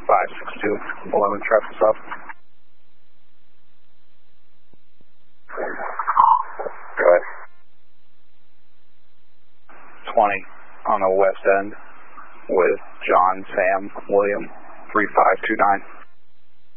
562, 11 traffic stop. Go ahead. 20 on the west end with John, Sam, William, 3529.